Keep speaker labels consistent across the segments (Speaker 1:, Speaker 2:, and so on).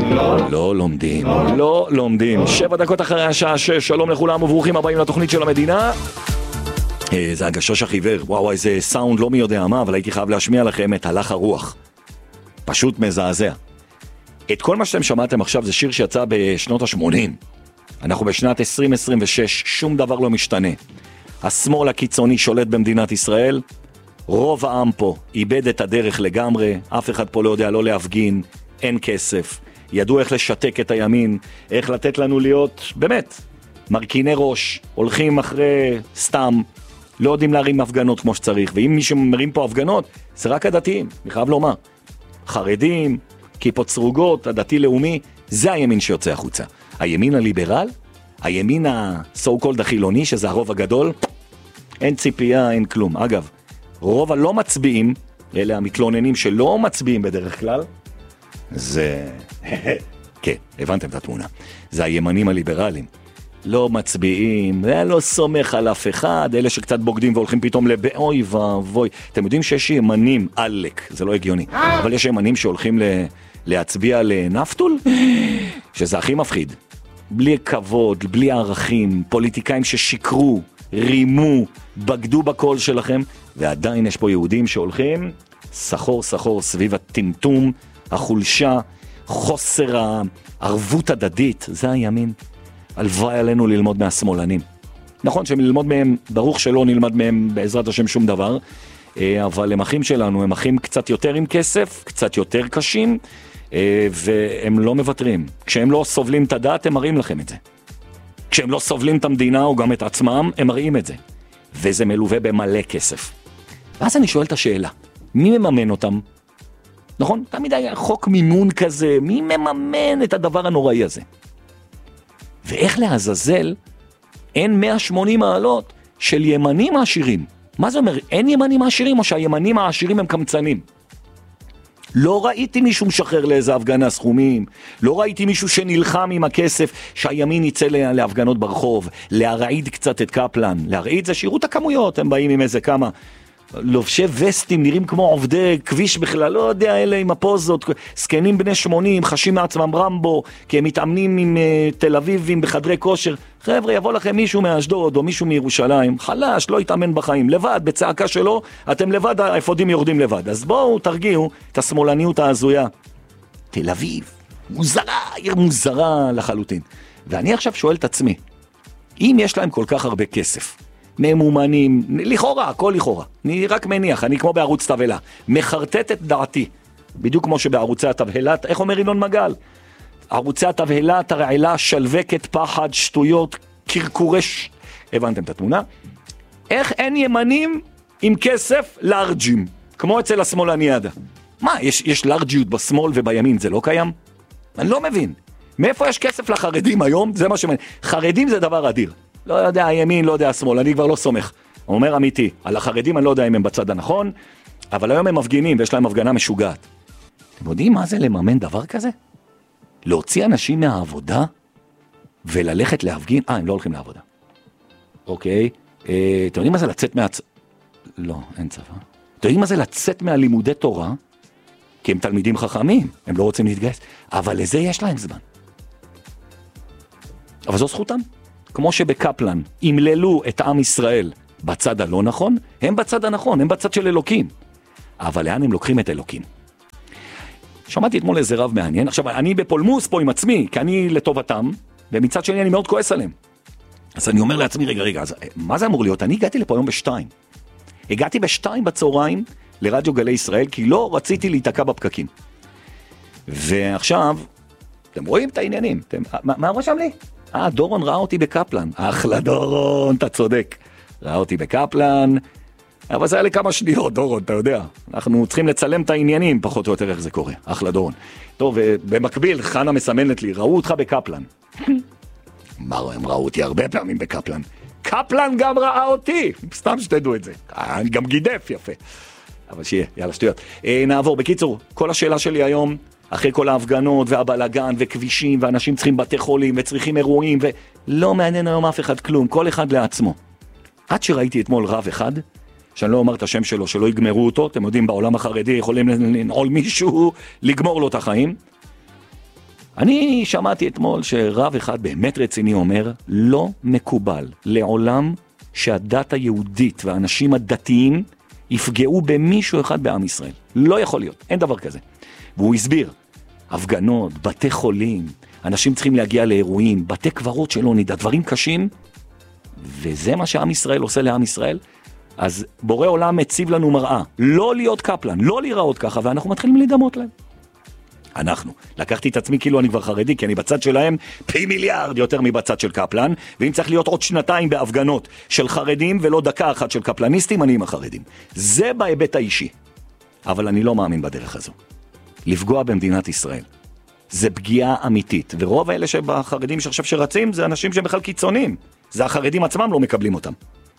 Speaker 1: לא לומדים, לא לומדים. 7 דקות אחרי השעה 6, שלום לכולם וברוכים הבאים לתוכנית של המדינה. זה הגשש החיוור, וואו, איזה סאונד לא מי יודע מה, אבל הייתי חייב להשמיע לכם את הלך הרוח. פשוט מזעזע. את כל מה שאתם שמעתם עכשיו זה שיר שיצא בשנות ה-80. אנחנו בשנת 2026, שום דבר לא משתנה. השמאל הקיצוני שולט במדינת ישראל, רוב העם פה איבד את הדרך לגמרי, אף אחד פה לא יודע לא להפגין, אין כסף. ידעו איך לשתק את הימין, איך לתת לנו להיות, באמת, מרכיני ראש, הולכים אחרי סתם, לא יודעים להרים הפגנות כמו שצריך, ואם מי שמרים פה הפגנות, זה רק הדתיים, אני חייב לומר. חרדים, כיפות סרוגות, הדתי-לאומי, זה הימין שיוצא החוצה. הימין הליברל, הימין ה-so called החילוני, שזה הרוב הגדול, אין ציפייה, אין כלום. אגב, רוב הלא מצביעים, אלה המתלוננים שלא מצביעים בדרך כלל, זה... כן, הבנתם את התמונה. זה הימנים הליברליים. לא מצביעים, לא סומך על אף אחד, אלה שקצת בוגדים והולכים פתאום אוי ואבוי. אתם יודעים שיש ימנים עלק, זה לא הגיוני, אבל יש ימנים שהולכים להצביע לנפטול, שזה הכי מפחיד. בלי כבוד, בלי ערכים, פוליטיקאים ששיקרו, רימו, בגדו בקול שלכם, ועדיין יש פה יהודים שהולכים סחור סחור סביב הטמטום, החולשה, חוסר הערבות הדדית, זה הימין. הלוואי עלינו ללמוד מהשמאלנים. נכון שנלמוד מהם, ברוך שלא נלמד מהם בעזרת השם שום דבר, אבל הם אחים שלנו, הם אחים קצת יותר עם כסף, קצת יותר קשים, והם לא מוותרים. כשהם לא סובלים את הדת, הם מראים לכם את זה. כשהם לא סובלים את המדינה או גם את עצמם, הם מראים את זה. וזה מלווה במלא כסף. ואז אני שואל את השאלה, מי מממן אותם? נכון? תמיד היה חוק מימון כזה, מי מממן את הדבר הנוראי הזה? ואיך לעזאזל אין 180 מעלות של ימנים העשירים? מה זה אומר? אין ימנים העשירים או שהימנים העשירים הם קמצנים? לא ראיתי מישהו משחרר לאיזה הפגנה סכומים, לא ראיתי מישהו שנלחם עם הכסף שהימין יצא להפגנות ברחוב, להרעיד קצת את קפלן, להרעיד זה שירות הכמויות, הם באים עם איזה כמה לובשי וסטים, נראים כמו עובדי כביש בכלל, לא יודע, אלה עם הפוזות, סקנים בני 80, חשים מעצמם רמבו, כי הם מתאמנים עם תל אביבים בחדרי כושר. חבר'ה, יבוא לכם מישהו מאשדוד או מישהו מירושלים, חלש, לא יתאמן בחיים, לבד, בצעקה שלו, אתם לבד, האפודים יורדים לבד. אז בואו תרגיעו את השמאלניות ההזויה. תל אביב, מוזרה, עיר מוזרה לחלוטין. ואני עכשיו שואל את עצמי, אם יש להם כל כך הרבה כסף, ממומנים, לכאורה, הכל לכאורה. אני רק מניח, אני כמו בערוץ תבהלה. מחרטט את דעתי. בדיוק כמו שבערוצי התבהלה, איך אומר ינון מגל? ערוצי התבהלה, תרעלה, שלווקת, פחד, שטויות, קרקורש. הבנתם את התמונה? איך אין ימנים עם כסף לארג'ים? כמו אצל השמאלניאדה. מה, יש לארג'יות בשמאל ובימין, זה לא קיים? אני לא מבין. מאיפה יש כסף לחרדים היום? זה מה שמעניין. חרדים זה דבר אדיר. לא יודע הימין, לא יודע השמאל, אני כבר לא סומך. הוא אומר אמיתי, על החרדים אני לא יודע אם הם בצד הנכון, אבל היום הם מפגינים ויש להם הפגנה משוגעת. אתם יודעים מה זה לממן דבר כזה? להוציא אנשים מהעבודה וללכת להפגין? הם לא הולכים לעבודה. אוקיי, אתם יודעים מה זה לצאת לא, אין צבא. אתם יודעים מה זה לצאת מהלימודי תורה? כי הם תלמידים חכמים, הם לא רוצים להתגייס, אבל לזה יש להם זמן. אבל זו זכותם. כמו שבקפלן ימללו את עם ישראל בצד הלא נכון, הם בצד הנכון, הם בצד של אלוקים. אבל לאן הם לוקחים את אלוקים? שמעתי אתמול איזה רב מעניין, עכשיו אני בפולמוס פה עם עצמי, כי אני לטובתם, ומצד שני אני מאוד כועס עליהם. אז אני אומר לעצמי, רגע, אז מה זה אמור להיות? אני הגעתי לפה היום ב-2. הגעתי ב-2 בצהריים לרדיו גלי ישראל, כי לא רציתי להתעקע בפקקים. ועכשיו, אתם רואים את העניינים, מה רשם לי? דורון ראה אותי בקפלן. אחלה דורון, אתה צודק. ראה אותי בקפלן, אבל זה היה לכמה שניות, דורון, אתה יודע. אנחנו צריכים לצלם את העניינים, פחות או יותר איך זה קורה. אחלה דורון. טוב, ובמקביל, חנה מסמנת לי, ראו אותך בקפלן. מה, הם ראו אותי הרבה פעמים בקפלן. קפלן גם ראה אותי. סתם שתדעו את זה. אני גם גידף, יפה. אבל שיהיה, יאללה, שטויות. נעבור, בקיצור, כל השאלה שלי היום, אחרי כל ההפגנות והבלגן וכבישים ואנשים צריכים בתי חולים וצריכים אירועים ולא מעניין היום אף אחד כלום, כל אחד לעצמו. עד שראיתי אתמול רב אחד, שאני לא אומר את השם שלו, שלא יגמרו אותו, אתם יודעים בעולם החרדי יכולים לנעול מישהו, לגמור לו את החיים. אני שמעתי אתמול שרב אחד באמת רציני אומר, לא מקובל לעולם שהדת היהודית והאנשים הדתיים יפגעו במישהו אחד בעם ישראל. לא יכול להיות, אין דבר כזה. והוא הסביר, הפגנות, בתי חולים, אנשים צריכים להגיע לאירועים, בתי קברות שלא נדע, דברים קשים, וזה מה שעם ישראל עושה לעם ישראל. אז בורא עולם מציב לנו מראה, לא להיות קפלן, לא להיראות ככה, ואנחנו מתחילים להידמות להם. לקחתי את עצמי כאילו אני כבר חרדי, כי אני בצד שלהם פי מיליארד יותר מבצד של קפלן, ואם צריך להיות עוד 2 בהפגנות של חרדים ולא דקה אחת של קפלניסטים, אני עם החרדים. זה בהיבט האישי. אבל אני לא מאמין בדרך הזו. לפגוע במדינת ישראל. זה פגיעה אמיתית, ורוב האלה שבחרדים שעכשיו שרצים, זה אנשים שהם בכלל קיצוניים. זה החרדים עצמם לא מקבלים אותם.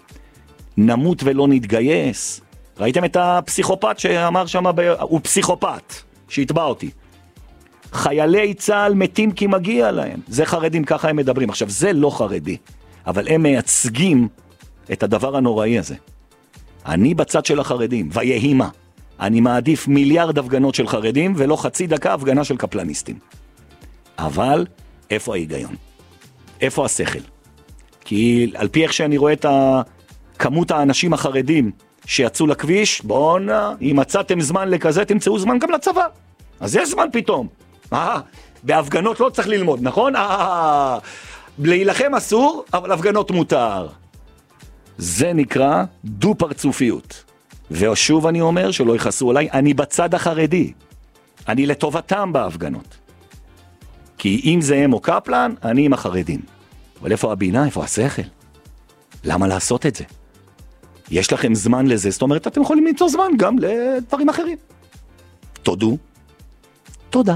Speaker 1: נמות ולא נתגייס. ראיתם את הפסיכופת שאמר שם, הוא פסיכופת, שהתבע אותי. חיילי צה"ל מתים כי מגיע להם. זה חרדים, ככה הם מדברים. עכשיו, זה לא חרדי, אבל הם מייצגים את הדבר הנוראי הזה. אני בצד של החרדים, ויהי מה. אני מעדיף מיליארד הפגנות של חרדים, ולא חצי דקה הפגנה של קפלניסטים. אבל, איפה ההיגיון? איפה השכל? כי על פי איך שאני רואה את כמות האנשים החרדים שיצאו לכביש, בואו אם מצאתם זמן לכזה, תמצאו זמן גם לצבא. אז יש זמן פתאום. בהפגנות לא צריך ללמוד, נכון? להילחם אסור, אבל הפגנות מותר. זה נקרא דו פרצופיות. ושוב אני אומר שלא יחסו עליי, אני בצד החרדי. אני לטובתם בהפגנות. כי אם זה הם או קפלן, אני עם החרדים. אבל איפה הבינה, איפה השכל? למה לעשות את זה? יש לכם זמן לזה, זאת אומרת, אתם יכולים למצוא זמן גם לדברים אחרים. תודו. תודה.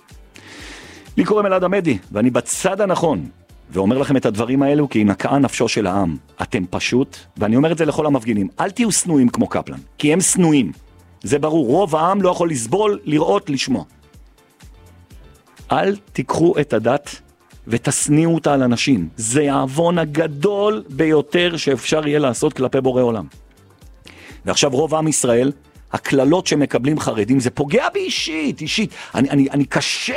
Speaker 1: לי קוראים אלעד עמדי, ואני בצד הנכון, ואומר לכם את הדברים האלו, כי נקעה נפשו של העם. אתם פשוט, ואני אומר את זה לכל המפגינים, אל תהיו סנויים כמו קפלן, כי הם סנויים. זה ברור, רוב העם לא יכול לסבול, לראות, לשמוע. אל תיקחו את הדת ותסניעו אותה על אנשים. זה העוון הגדול ביותר שאפשר יהיה לעשות כלפי בורא עולם. ועכשיו רוב עם ישראל, הכללות שמקבלים חרדים, זה פוגע בי אישית. אני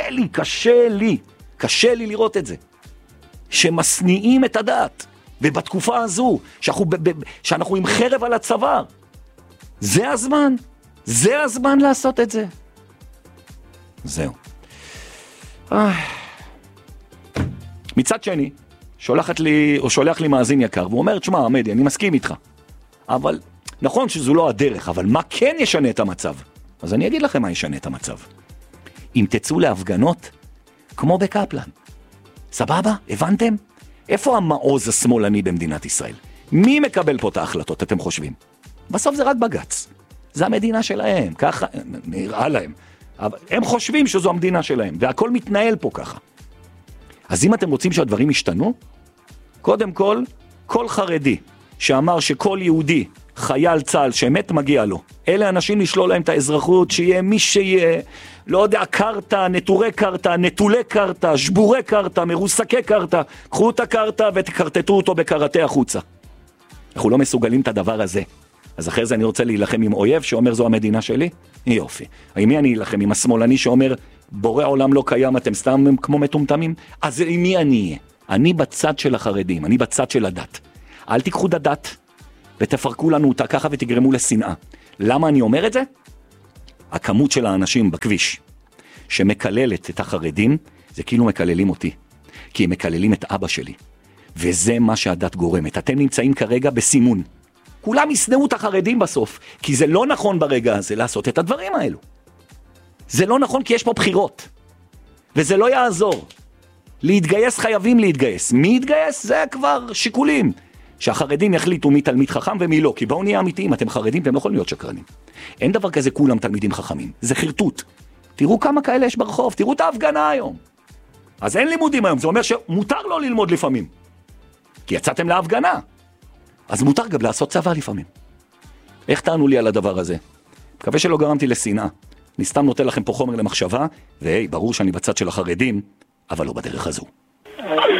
Speaker 1: קשה לי לראות את זה. שמסניעים את הדת, ובתקופה הזו, שאנחנו עם חרב על הצוואר. זה הזמן לעשות את זה. זהו. מצד שני, שולח לי מאזין יקר, והוא אומר, תשמע, עמדי, אני מסכים איתך. אבל, נכון שזו לא הדרך, אבל מה כן ישנה את המצב? אז אני אגיד לכם מה ישנה את המצב. אם תצאו להפגנות, כמו בקפלן. סבבה? הבנתם? איפה המעוז השמאלני במדינת ישראל? מי מקבל פה את ההחלטות, אתם חושבים? בסוף זה רק בגץ. זה המדינה שלהם, ככה נראה להם. אבל הם חושבים שזו המדינה שלהם, והכל מתנהל פה ככה. אז אם אתם רוצים שהדברים ישתנו, קודם כל חרדי שאמר שכל יהודי, חייל צה"ל שמת מגיע לו, אלה אנשים לשלול להם את האזרחות, שיהיה מי שיהיה, לא יודע, קרטה, נטורי קרטה, נטולי קרטה, שבורי קרטה, מרוסקי קרטה, קחו את הקרטה ותקרטטו אותו בקרטה החוצה. אנחנו לא מסוגלים את הדבר הזה. אז אחרי זה אני רוצה להילחם עם אויב שאומר זו המדינה שלי? יופי. עם מי אני אילחם? עם השמאלני שאומר בורא עולם לא קיים, אתם סתם כמו מטומטמים? אז עם מי אני אהיה? אני בצד של החרדים, אני בצד של הדת. אל תיקחו את הדת ותפרקו לנו אותה ככה ותגרמו לשנאה. למה אני אומר את זה? הכמות של האנשים בכביש שמקללת את החרדים, זה כאילו מקללים אותי. כי הם מקללים את אבא שלי. וזה מה שהדת גורמת. אתם נמצאים כרגע בסימון. כולם יסנאו את החרדים בסוף, כי זה לא נכון ברגע הזה לעשות את הדברים האלו. זה לא נכון כי יש פה בחירות. וזה לא יעזור. להתגייס חייבים להתגייס. מי יתגייס? זה כבר שיקולים. שהחרדים יחליטו מי תלמיד חכם ומי לא. כי בואו נהיה אמיתיים, אתם חרדים, אתם לא יכולים להיות שקרנים. אין דבר כזה כולם תלמידים חכמים. זה חרטוט. תראו כמה כאלה יש ברחוב, תראו את ההפגנה היום. אז אין לימודים היום, זה אומר שמותר לא ללמוד לפעמים. כי יצאתם להפגנה. אז מותר גם לעשות צבא לפעמים. איך תענו לי על הדבר הזה? מקווה שלא גרמתי לשנאה. אני סתם נותן לכם פה חומר למחשבה, ברור שאני בצד של החרדים, אבל לא בדרך הזו.